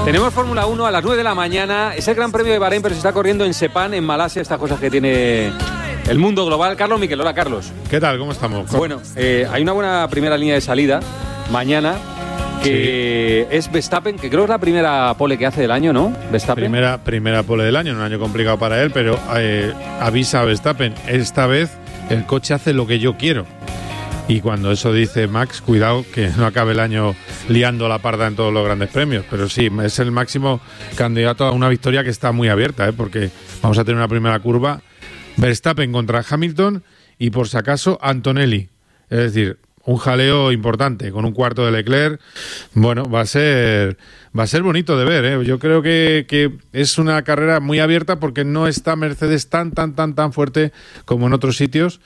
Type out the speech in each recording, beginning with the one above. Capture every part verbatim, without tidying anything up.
Tenemos Fórmula uno a las nueve de la mañana. Es el Gran Premio de Bahrein, pero se está corriendo en Sepang, en Malasia, estas cosas que tiene el mundo global. Carlos Miquel, hola Carlos. ¿Qué tal? ¿Cómo estamos? ¿Cómo? Bueno, eh, hay una buena primera línea de salida mañana, que sí. es Verstappen, que creo que es la primera pole que hace del año, ¿no? Verstappen. Primera, primera pole del año, un año complicado para él, pero eh, avisa a Verstappen, esta vez el coche hace lo que yo quiero. Y cuando eso dice Max, cuidado que no acabe el año liando la parda en todos los grandes premios. Pero sí, es el máximo candidato a una victoria que está muy abierta, ¿eh? Porque vamos a tener una primera curva, Verstappen contra Hamilton y por si acaso Antonelli. Es decir, un jaleo importante con un cuarto de Leclerc. Bueno, va a ser va a ser bonito de ver, ¿eh? Yo creo que, que es una carrera muy abierta porque no está Mercedes tan, tan, tan, tan fuerte como en otros sitios.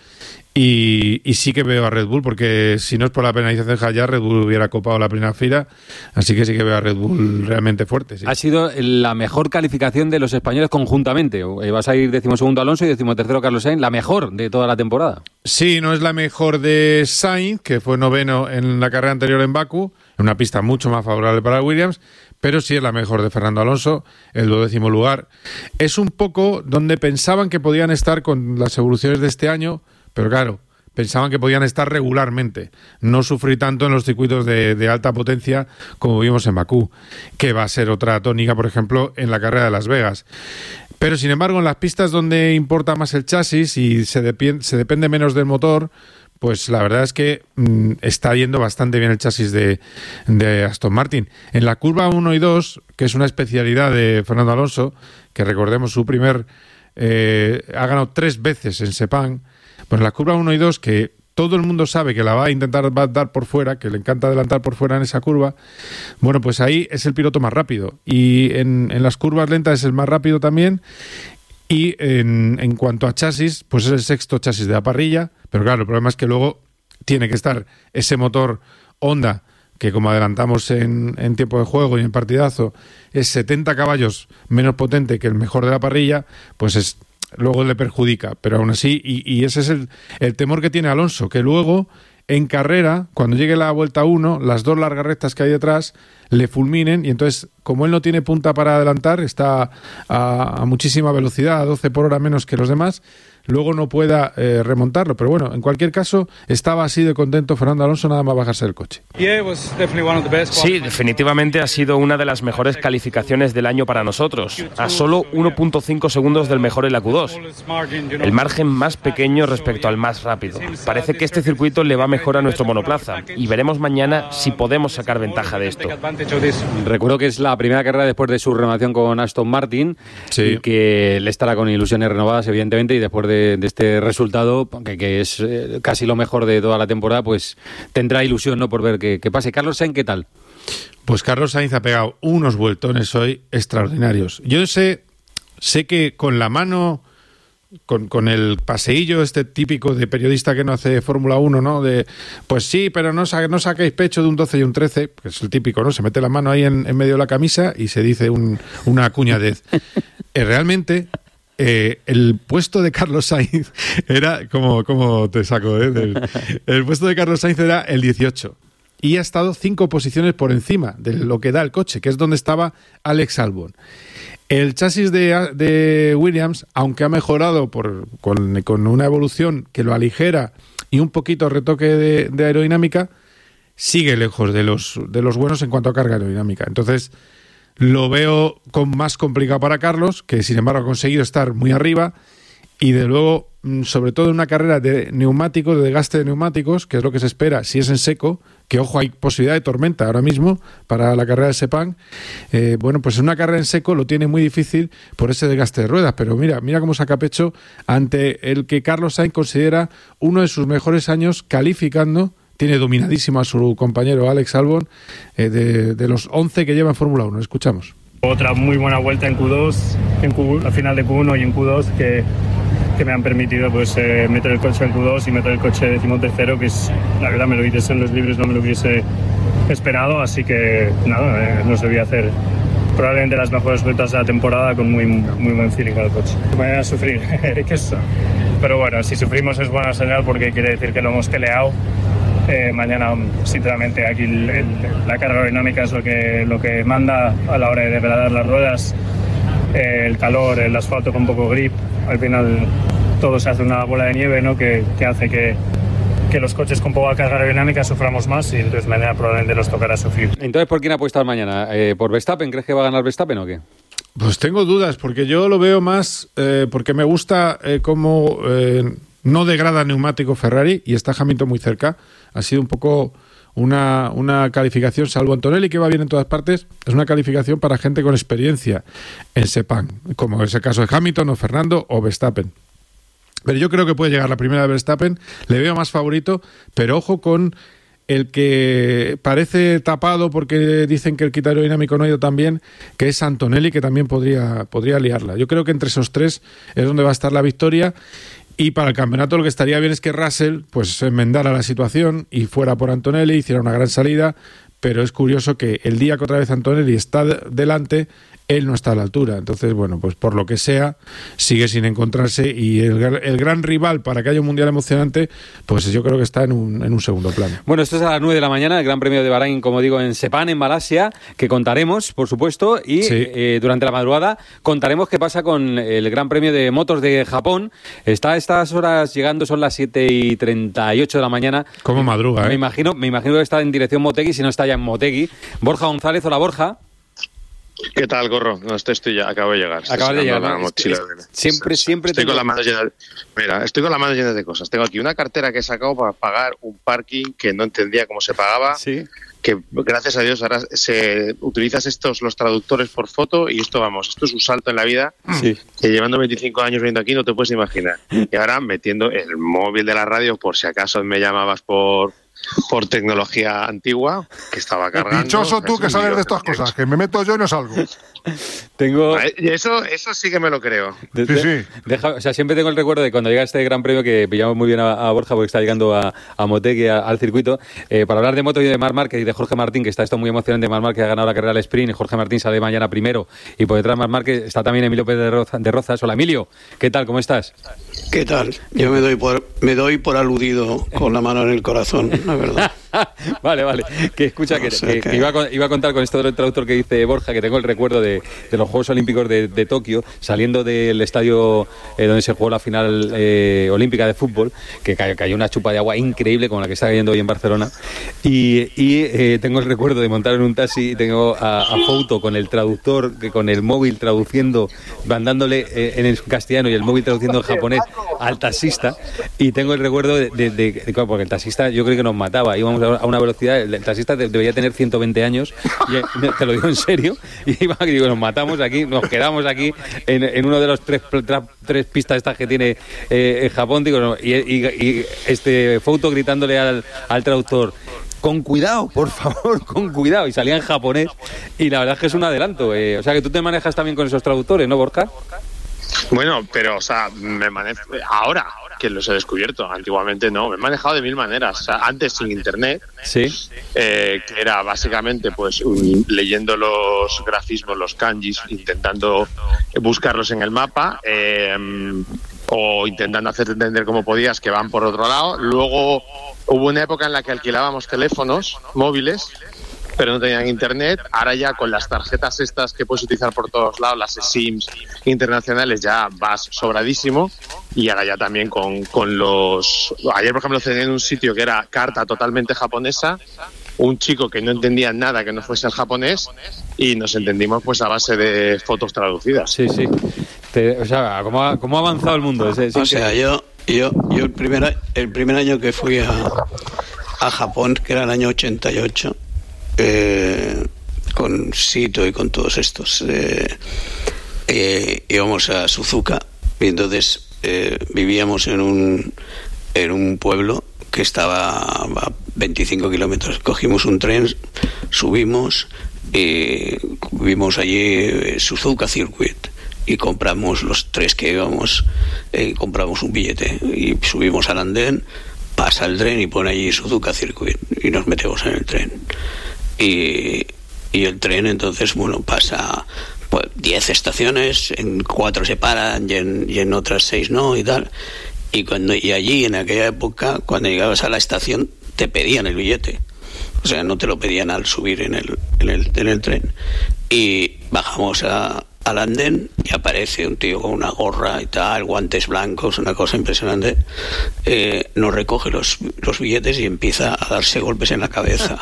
Y, y sí que veo a Red Bull, porque si no es por la penalización de Hayar, Red Bull hubiera copado la primera fila, así que sí que veo a Red Bull realmente fuerte. Sí. Ha sido la mejor calificación de los españoles conjuntamente. Vas a ir decimosegundo Alonso y decimotercero Carlos Sainz, la mejor de toda la temporada. Sí, no es la mejor de Sainz, que fue noveno en la carrera anterior en Bakú, en una pista mucho más favorable para Williams, pero sí es la mejor de Fernando Alonso, el duodécimo lugar. Es un poco donde pensaban que podían estar con las evoluciones de este año, pero claro, pensaban que podían estar regularmente, no sufrir tanto en los circuitos de, de alta potencia como vimos en Bakú, que va a ser otra tónica, por ejemplo, en la carrera de Las Vegas. Pero sin embargo, en las pistas donde importa más el chasis y se, depi- se depende menos del motor, pues la verdad es que mmm, está yendo bastante bien el chasis de, de Aston Martin. En la curva uno y dos, que es una especialidad de Fernando Alonso, que recordemos su primer... Eh, ha ganado tres veces en Sepang. Pues la curva uno y dos, que todo el mundo sabe que la va a intentar va a dar por fuera, que le encanta adelantar por fuera en esa curva, bueno, pues ahí es el piloto más rápido. Y en, en las curvas lentas es el más rápido también. Y en, en cuanto a chasis, pues es el sexto chasis de la parrilla. Pero claro, el problema es que luego tiene que estar ese motor Honda, que como adelantamos en, en tiempo de juego y en partidazo, es setenta caballos menos potente que el mejor de la parrilla, pues es... luego le perjudica, pero aún así, y, y ese es el, el temor que tiene Alonso, que luego en carrera, cuando llegue la vuelta uno, las dos largas rectas que hay detrás le fulminen, y entonces, como él no tiene punta para adelantar, está a, a muchísima velocidad, a doce por hora menos que los demás, luego no pueda eh, remontarlo. Pero bueno, en cualquier caso, estaba así de contento Fernando Alonso nada más bajarse del coche. Sí, definitivamente ha sido una de las mejores calificaciones del año para nosotros, a solo uno punto cinco segundos del mejor en la Q dos. El margen más pequeño respecto al más rápido. Parece que este circuito le va mejor a nuestro monoplaza y veremos mañana si podemos sacar ventaja de esto. Recuerdo que es la primera carrera después de su renovación con Aston Martin, sí, y que le estará con ilusiones renovadas, evidentemente, y después de De, de este resultado, que, que es eh, casi lo mejor de toda la temporada, pues tendrá ilusión, ¿no?, por ver qué, qué pase. Carlos Sainz, ¿qué tal? Pues Carlos Sainz ha pegado unos vueltones hoy extraordinarios. Yo sé, sé que con la mano, con, con el paseillo este típico de periodista que no hace Fórmula uno, ¿no? De, pues sí, pero no, sa- no saquéis pecho de un doce y un trece, que es el típico, ¿no? Se mete la mano ahí en, en medio de la camisa y se dice un, una cuñadez. eh, realmente... Eh, el puesto de Carlos Sainz era, como, como te saco, ¿eh? Del, el puesto de Carlos Sainz era el dieciocho y ha estado cinco posiciones por encima de lo que da el coche, que es donde estaba Alex Albon. El chasis de, de Williams, aunque ha mejorado por, con, con una evolución que lo aligera y un poquito retoque de, de aerodinámica, sigue lejos de los, de los buenos en cuanto a carga aerodinámica. Entonces, lo veo con más complicado para Carlos, que sin embargo ha conseguido estar muy arriba, y de luego, sobre todo en una carrera de neumáticos, de desgaste de neumáticos, que es lo que se espera si es en seco, que ojo, hay posibilidad de tormenta ahora mismo para la carrera de Sepang. Eh, bueno, pues en una carrera en seco lo tiene muy difícil por ese desgaste de ruedas, pero mira, mira cómo saca pecho ante el que Carlos Sainz considera uno de sus mejores años calificando. Tiene dominadísimo a su compañero Alex Albon, eh, de, de los once que lleva en Fórmula uno. Escuchamos. Otra muy buena vuelta en Q dos, en Q, al final de Q uno y en Q dos, que, que me han permitido pues eh, meter el coche en Q dos y meter el coche decimotercero, que es, la verdad, me lo dices en los libros, no me lo hubiese esperado, así que nada, eh, nos debía hacer probablemente las mejores vueltas de la temporada con muy, muy buen feeling con el coche. Voy a sufrir, ¿qué es eso? Pero bueno, si sufrimos es buena señal porque quiere decir que lo hemos peleado. Eh, mañana, sinceramente, aquí el, el, la carga aerodinámica es lo que, lo que manda a la hora de degradar las ruedas. Eh, el calor, el asfalto con poco grip, al final todo se hace una bola de nieve, ¿no? que, que hace que, que los coches con poca carga aerodinámica suframos más y entonces mañana probablemente los tocará sufrir. Entonces, ¿por quién apuestas mañana? Eh, ¿Por Verstappen? ¿Crees que va a ganar Verstappen o qué? Pues tengo dudas, porque yo lo veo más, eh, porque me gusta eh, cómo eh, no degrada neumático Ferrari y está Hamilton muy cerca. Ha sido un poco una, una calificación, salvo Antonelli, que va bien en todas partes, es una calificación para gente con experiencia en Sepang, como es el caso de Hamilton o Fernando o Verstappen. Pero yo creo que puede llegar la primera de Verstappen, le veo más favorito, pero ojo con el que parece tapado porque dicen que el kit aerodinámico no ha ido tan bien, que es Antonelli, que también podría, podría liarla. Yo creo que entre esos tres es donde va a estar la victoria. Y para el campeonato lo que estaría bien es que Russell pues enmendara la situación y fuera por Antonelli, hiciera una gran salida, pero es curioso que el día que otra vez Antonelli está delante, él no está a la altura. Entonces, bueno, pues por lo que sea, sigue sin encontrarse y el, el gran rival para que haya un mundial emocionante, pues yo creo que está en un, en un segundo plano. Bueno, esto es a las nueve de la mañana, el Gran Premio de Bahrein, como digo, en Sepang, en Malasia, que contaremos, por supuesto, y sí. eh, durante la madrugada contaremos qué pasa con el Gran Premio de Motos de Japón. Está a estas horas llegando, son las siete y treinta y ocho de la mañana. ¿Cómo madruga, eh? Me imagino, me imagino que está en dirección Motegi, si no está ya en Motegi. Borja González, hola Borja. ¿Qué tal, Gorro? No, estoy, estoy ya, acabo de llegar. Acabas de llegar. La mochila es, es, siempre, siempre. Estoy tengo... con las manos llenas. Mira, estoy con las manos llenas de cosas. Tengo aquí una cartera que he sacado para pagar un parking que no entendía cómo se pagaba. Sí. Que gracias a Dios ahora se utilizas estos los traductores por foto y esto, vamos, esto es un salto en la vida. Sí. Que llevando veinticinco años viendo aquí no te puedes imaginar. Y ahora metiendo el móvil de la radio por si acaso me llamabas por por tecnología antigua que estaba cargando. Dichoso tú que sabes de estas cosas, que me meto yo y no salgo. Tengo... Eso, eso sí que me lo creo. De, sí, de, sí. Deja, o sea, siempre tengo el recuerdo de cuando llega este Gran Premio, que pillamos muy bien a, a Borja porque está llegando a, a Motegi, a, al circuito, eh, para hablar de moto y de Marc Márquez y de Jorge Martín, que está esto muy emocionante. Marc Márquez ha ganado la carrera al sprint y Jorge Martín sale mañana primero, y por detrás Marc Márquez está también Emilio Pérez de, Roza, de Rozas. Hola Emilio, ¿qué tal? ¿Cómo estás? ¿Qué tal? Yo me doy por, me doy por aludido con la mano en el corazón, la verdad. Vale, vale. Que escucha, no que, sé que, que... que iba, a, iba a contar con esto del traductor que dice Borja, que tengo el recuerdo de, de los Juegos Olímpicos de, de Tokio, saliendo del estadio eh, donde se jugó la final eh, olímpica de fútbol, que cayó, cayó una chupa de agua increíble como la que está cayendo hoy en Barcelona. Y, y eh, tengo el recuerdo de montar en un taxi y tengo a, a Fouto con el traductor, que con el móvil traduciendo, mandándole eh, en castellano y el móvil traduciendo en japonés al taxista. Y tengo el recuerdo de, de, de, de porque el taxista yo creo que nos mataba, íbamos a una velocidad, el taxista debería tener ciento veinte años, y te lo digo en serio, y iba, digo, nos matamos aquí, nos quedamos aquí en, en uno de los tres, tres, tres pistas estas que tiene eh, en Japón, digo, no, y, y, y este Fouto gritándole al, al traductor: con cuidado, por favor, con cuidado, y salía en japonés, y la verdad es que es un adelanto, eh, o sea que tú te manejas también con esos traductores, ¿no, Borja? Bueno, pero, o sea, me manejo ahora que los he descubierto. Antiguamente no, me he manejado de mil maneras. O sea, antes sin internet, sí, eh, que era básicamente pues un, leyendo los grafismos, los kanjis, intentando buscarlos en el mapa, eh, o intentando hacerte entender como podías que van por otro lado. Luego hubo una época en la que alquilábamos teléfonos móviles, pero no tenían internet. Ahora ya con las tarjetas estas que puedes utilizar por todos lados, las SIMs internacionales, ya vas sobradísimo. Y ahora ya también con, con los... Ayer, por ejemplo, cené en un sitio que era carta totalmente japonesa, un chico que no entendía nada que no fuese el japonés, y nos entendimos pues a base de fotos traducidas. Sí, sí. Te, o sea, ¿cómo ha, cómo ha avanzado el mundo? Es, o sea, yo, yo, yo el, primer, el primer año que fui a, a Japón, que era el año ochenta y ocho, Eh, con Sito y con todos estos eh, eh, íbamos a Suzuka, y entonces eh, vivíamos en un en un pueblo que estaba a veinticinco kilómetros. Cogimos un tren, subimos y vimos allí Suzuka Circuit y compramos los tres que íbamos, eh, compramos un billete y subimos al andén, pasa el tren y pone allí Suzuka Circuit y nos metemos en el tren. Y, y el tren entonces, bueno, pasa pues diez estaciones, en cuatro se paran y en, y en otras seis no y tal. Y cuando y allí en aquella época, cuando llegabas a la estación, te pedían el billete. O sea, no te lo pedían al subir en el, en el, en el tren. Y bajamos a, al andén y aparece un tío con una gorra y tal, guantes blancos, una cosa impresionante. Eh, nos recoge los, los billetes y empieza a darse golpes en la cabeza.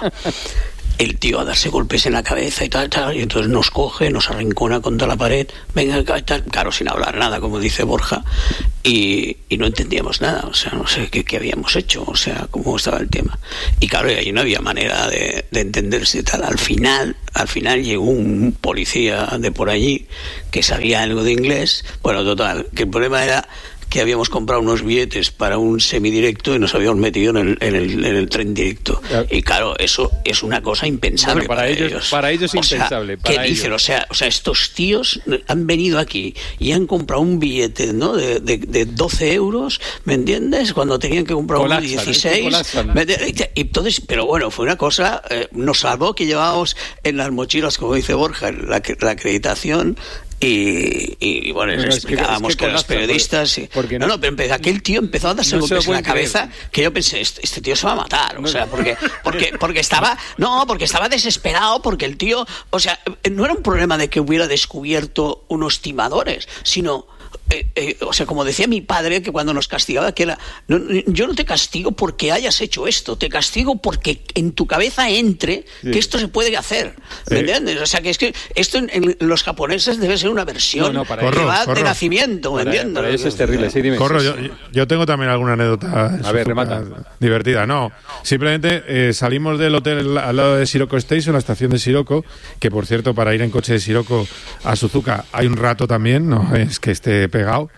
El tío a darse golpes en la cabeza y tal, tal, y entonces nos coge, nos arrincona contra la pared, venga, tal, claro, sin hablar nada, como dice Borja, y, y no entendíamos nada, o sea, no sé qué, qué habíamos hecho, o sea, cómo estaba el tema. Y claro, y ahí no había manera de, de entenderse y tal. Al final, al final llegó un policía de por allí que sabía algo de inglés, bueno, total, que el problema era que habíamos comprado unos billetes para un semidirecto y nos habíamos metido en el, en el, en el tren directo. Y claro, eso es una cosa impensable. Bueno, para, para ellos, ellos. Para ellos o impensable. Sea, ¿qué para dicen? ellos. O sea, o sea, estos tíos han venido aquí y han comprado un billete, ¿no? de, de, de doce euros, ¿me entiendes? Cuando tenían que comprar uno de dieciséis. Y entonces, pero bueno, fue una cosa, eh, nos salvó que llevábamos en las mochilas, como dice Borja, la, la acreditación. Y, y bueno, bueno, explicábamos es que, es que, que los periodistas porque, porque no, no, pero empezó, aquel tío empezó a darse no golpes en la cabeza creer. Que yo pensé, este, este tío se va a matar, o sea, porque porque porque estaba, no, porque estaba desesperado, porque el tío, o sea, no era un problema de que hubiera descubierto unos timadores, sino Eh, eh, o sea, como decía mi padre, que cuando nos castigaba, que era, no, yo no te castigo porque hayas hecho esto, te castigo porque en tu cabeza entre sí. que esto se puede hacer, ¿me sí. entiendes? O sea, que es que esto en, en los japoneses debe ser una versión no, no, para que va de nacimiento, ¿me entiendes? Para eso es terrible, sí, dime. Corro, yo, yo tengo también alguna anécdota a ver, remata. divertida, no, simplemente eh, salimos del hotel al lado de Shiroko Station, la estación de Shiroko, que por cierto, para ir en coche de Shiroko a Suzuka hay un rato también, no es que esté pegado,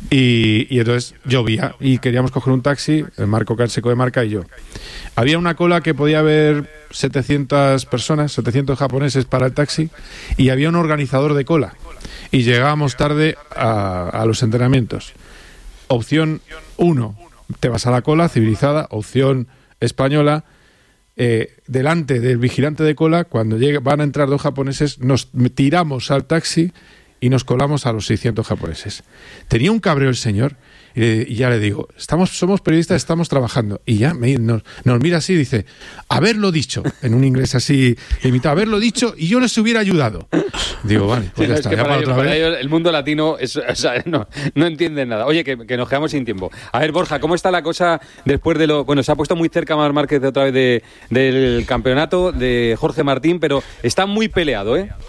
y, y entonces llovía y queríamos coger un taxi, el Marco Canseco de Marca y yo. Había una cola que podía haber setecientas personas, setecientos japoneses para el taxi, y había un organizador de cola y llegábamos tarde a, a los entrenamientos. Opción uno, te vas a la cola civilizada. Opción española, eh, delante del vigilante de cola, cuando llegue, van a entrar dos japoneses, nos tiramos al taxi y nos colamos a los seiscientos japoneses. Tenía un cabreo el señor y, le, y ya le digo, estamos, somos periodistas, estamos trabajando. Y ya me, nos, nos mira así y dice, haberlo dicho, en un inglés así limitado, haberlo dicho y yo les hubiera ayudado. Digo, vale, pues sí, ya no, está. Es que ya para, para ellos, otra para vez. ellos el mundo latino es, o sea, no, no entienden nada. Oye, que, que nos quedamos sin tiempo. A ver, Borja, ¿cómo está la cosa después de lo... Bueno, se ha puesto muy cerca Marc Márquez de otra vez de, del campeonato, de Jorge Martín, pero está muy peleado, ¿eh?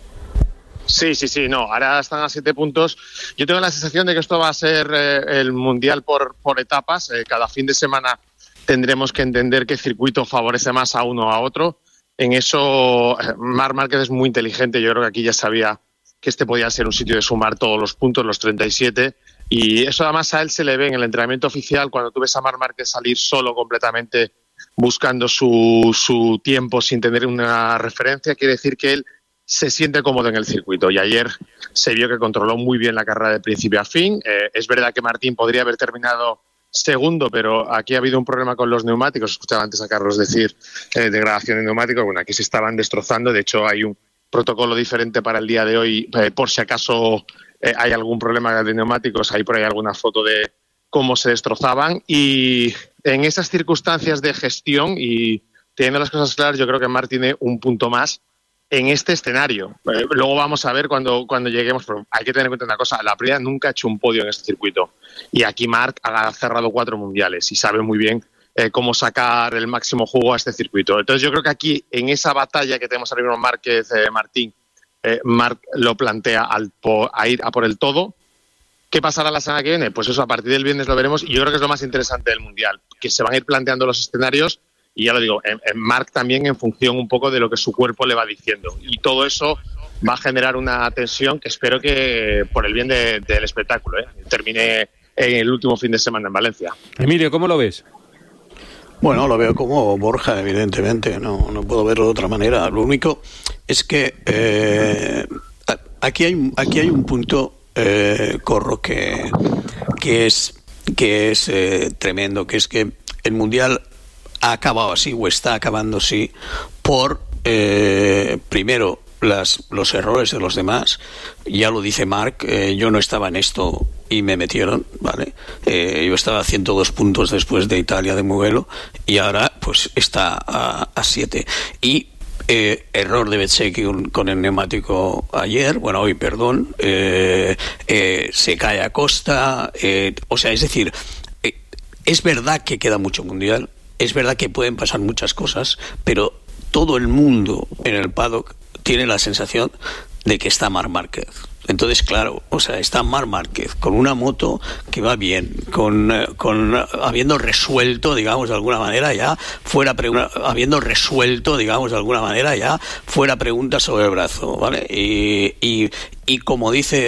Sí, sí, sí, no, ahora están a siete puntos. Yo tengo la sensación de que esto va a ser eh, el Mundial por, por etapas. Eh, cada fin de semana tendremos que entender qué circuito favorece más a uno o a otro. En eso, eh, Marc Márquez es muy inteligente. Yo creo que aquí ya sabía que este podía ser un sitio de sumar todos los puntos, los treinta y siete. Y eso además a él se le ve en el entrenamiento oficial, cuando tú ves a Marc Márquez salir solo completamente buscando su, su tiempo sin tener una referencia. Quiere decir que él se siente cómodo en el circuito, y ayer se vio que controló muy bien la carrera de principio a fin. Eh, es verdad que Martín podría haber terminado segundo, pero aquí ha habido un problema con los neumáticos. Escuchaba antes a Carlos decir eh, degradación de neumáticos. Bueno, aquí se estaban destrozando. De hecho, hay un protocolo diferente para el día de hoy, eh, por si acaso eh, hay algún problema de neumáticos. Hay por ahí alguna foto de cómo se destrozaban. Y en esas circunstancias de gestión y teniendo las cosas claras, yo creo que Marc tiene un punto más en este escenario. Eh, luego vamos a ver cuando, cuando lleguemos, pero hay que tener en cuenta una cosa, la Aprilia nunca ha hecho un podio en este circuito, y aquí Marc ha cerrado cuatro mundiales y sabe muy bien eh, cómo sacar el máximo jugo a este circuito. Entonces yo creo que aquí, en esa batalla que tenemos ahora mismo Márquez, eh, Martín, eh, Marc lo plantea al po, a ir a por el todo. ¿Qué pasará la semana que viene? Pues eso, a partir del viernes lo veremos, y yo creo que es lo más interesante del mundial, que se van a ir planteando los escenarios. Y ya lo digo, en, en Marc también en función un poco de lo que su cuerpo le va diciendo. Y todo eso va a generar una tensión que espero que, por el bien de, del espectáculo, ¿eh? termine en el último fin de semana en Valencia. Emilio, ¿cómo lo ves? Bueno, lo veo como Borja, evidentemente. No, no puedo verlo de otra manera. Lo único es que eh, aquí hay aquí hay un punto, eh, Corro, que, que es, que es eh, tremendo, que es que el Mundial ha acabado así, o está acabando así, por, eh, primero, las, los errores de los demás. Ya lo dice Marc, eh, yo no estaba en esto y me metieron, ¿vale? Eh, yo estaba a ciento dos puntos después de Italia de Mugello y ahora pues está a, a siete. Y Eh, error de Bezzecchi con, con el neumático ayer, bueno, hoy, perdón, eh, eh, se cae a costa, eh, o sea, es decir, eh, es verdad que queda mucho mundial, es verdad que pueden pasar muchas cosas, pero todo el mundo en el paddock tiene la sensación de que está Marc Márquez. Entonces, claro, o sea, está Marc Márquez con una moto que va bien, con, con habiendo resuelto, digamos, de alguna manera ya fuera pregunta, habiendo resuelto, digamos, de alguna manera ya fuera pregunta sobre el brazo, ¿vale? Y, y, y como dice